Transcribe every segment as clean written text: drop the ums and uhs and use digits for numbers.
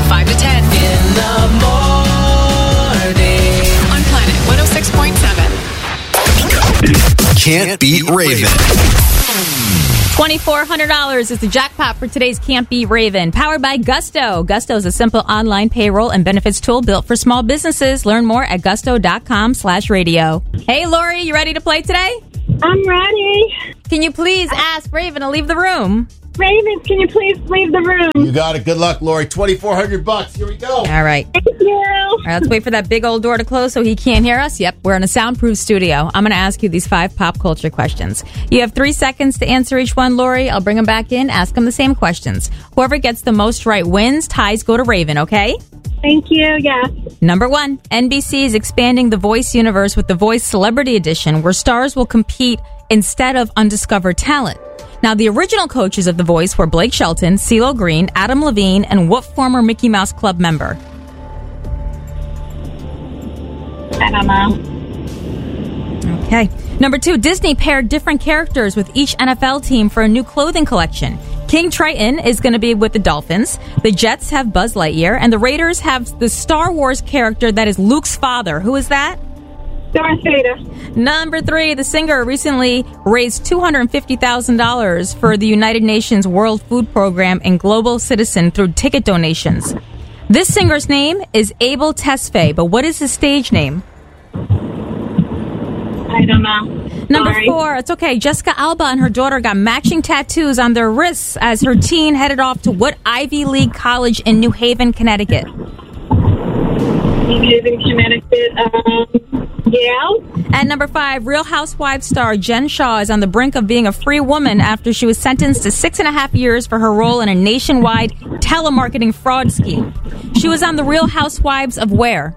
5 to 10. In the morning. On Planet 106.7. Can't Beat Raven. $2,400 is the jackpot for today's Can't Beat Raven. Powered by Gusto. Gusto is a simple online payroll and benefits tool built for small businesses. Learn more at gusto.com/radio. Hey, Lori, you ready to play today? I'm ready. Can you please ask Raven to leave the room? Raven, can you please leave the room? You got it. Good luck, Lori. $2,400. Here we go. All right. Thank you. All right, let's wait for that big old door to close so he can't hear us. Yep, we're in a soundproof studio. I'm going to ask you these 5 pop culture questions. You have 3 seconds to answer each one, Lori. I'll bring them back in, ask them the same questions. Whoever gets the most right wins. Ties go to Raven, okay? Thank you, yes. Number 1, NBC is expanding the Voice universe with the Voice Celebrity Edition, where stars will compete instead of undiscovered talent. Now, the original coaches of The Voice were Blake Shelton, CeeLo Green, Adam Levine, and what former Mickey Mouse Club member? I don't know. Okay. Number 2, Disney paired different characters with each NFL team for a new clothing collection. King Triton is going to be with the Dolphins. The Jets have Buzz Lightyear, and the Raiders have the Star Wars character that is Luke's father. Who is that? Darth Vader. Number 3, the singer recently raised $250,000 for the United Nations World Food Program and Global Citizen through ticket donations. This singer's name is Abel Tesfaye, but what is his stage name? I don't know. Number Sorry. 4, it's okay. Jessica Alba and her daughter got matching tattoos on their wrists as her teen headed off to what Ivy League college in New Haven, Connecticut? New Haven, Connecticut. Yale. And number 5, Real Housewives star Jen Shaw is on the brink of being a free woman after she was sentenced to 6.5 years for her role in a nationwide telemarketing fraud scheme. She was on the Real Housewives of where?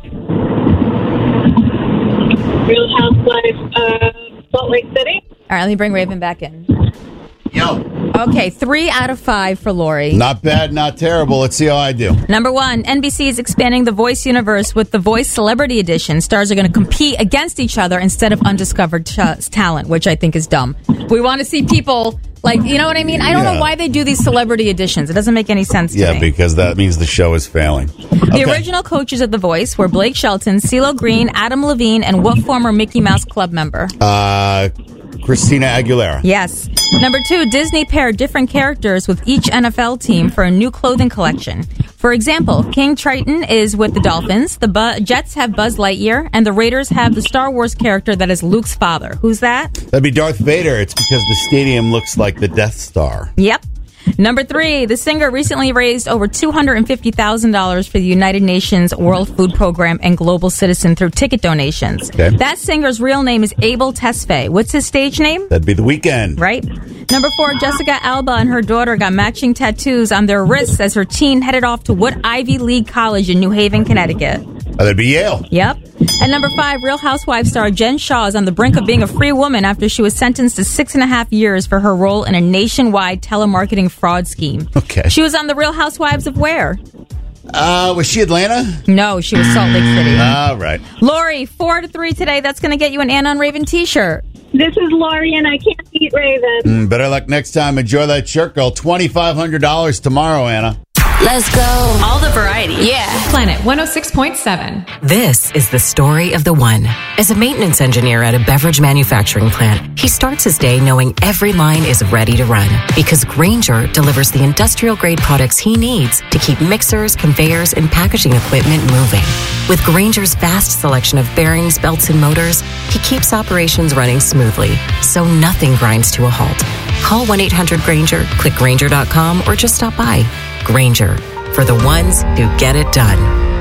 Real Housewives of Salt Lake City. All right, let me bring Raven back in. Yo. Okay, 3 out of 5 for Lori. Not bad, not terrible. Let's see how I do. Number 1, NBC is expanding the Voice universe with the Voice Celebrity Edition. Stars are going to compete against each other instead of undiscovered talent, which I think is dumb. We want to see people, like, you know what I mean? I don't know why they do these celebrity editions. It doesn't make any sense to me. Yeah, because that means the show is failing. The original coaches of The Voice were Blake Shelton, CeeLo Green, Adam Levine, and what former Mickey Mouse Club member? Christina Aguilera. Yes. Number 2, Disney paired different characters with each NFL team for a new clothing collection. For example, King Triton is with the Dolphins, the Jets have Buzz Lightyear, and the Raiders have the Star Wars character that is Luke's father. Who's that? That'd be Darth Vader. It's because the stadium looks like the Death Star. Yep. Number 3, the singer recently raised over $250,000 for the United Nations World Food Program and Global Citizen through ticket donations. Okay. That singer's real name is Abel Tesfaye. What's his stage name? That'd be The Weeknd. Right. Number 4, Jessica Alba and her daughter got matching tattoos on their wrists as her teen headed off to what Ivy League college in New Haven, Connecticut? That'd be Yale. Yep. And number 5, Real Housewives star Jen Shaw is on the brink of being a free woman after she was sentenced to 6.5 years for her role in a nationwide telemarketing fraud scheme. Okay. She was on the Real Housewives of where? Was she Atlanta? No, she was Salt Lake City. All right. Lori, 4 to 3 today. That's going to get you an Anna on Raven t-shirt. This is Lori, and I can't beat Raven. Better luck next time. Enjoy that shirt, girl. $2,500 tomorrow, Anna. Let's go. All the variety. Yeah. Planet 106.7. This is the story of the one. As a maintenance engineer at a beverage manufacturing plant, he starts his day knowing every line is ready to run because Grainger delivers the industrial-grade products he needs to keep mixers, conveyors, and packaging equipment moving. With Grainger's vast selection of bearings, belts, and motors, he keeps operations running smoothly, so nothing grinds to a halt. Call 1-800-GRAINGER, click Grainger.com, or just stop by. Grainger, for the ones who get it done.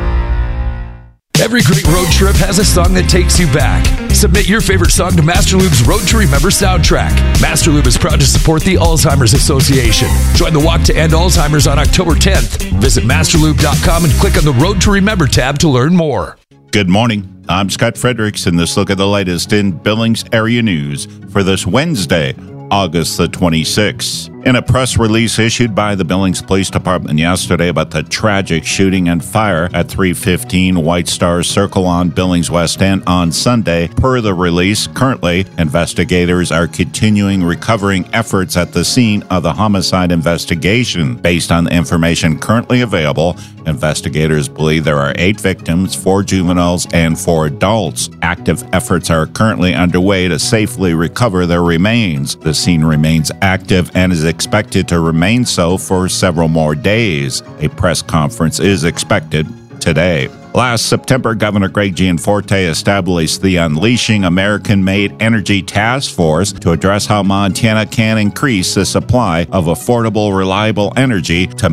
Every great road trip has a song that takes you back. Submit your favorite song to Master Lube's Road to Remember soundtrack. Master Lube is proud to support the Alzheimer's Association. Join the Walk to End Alzheimer's on October 10th. Visit masterlube.com and click on the Road to Remember tab to learn more. Good morning. I'm Scott Fredericks, and this look at the latest in Billings area news for this Wednesday, August the 26th. In a press release issued by the Billings Police Department yesterday about the tragic shooting and fire at 315 White Star Circle on Billings West End on Sunday, per the release, currently investigators are continuing recovering efforts at the scene of the homicide investigation. Based on the information currently available, investigators believe there are 8 victims, 4 juveniles, and 4 adults. Active efforts are currently underway to safely recover their remains. The scene remains active and is expected to remain so for several more days. A press conference is expected today. Last September, Governor Greg Gianforte established the Unleashing American-Made Energy Task Force to address how Montana can increase the supply of affordable, reliable energy to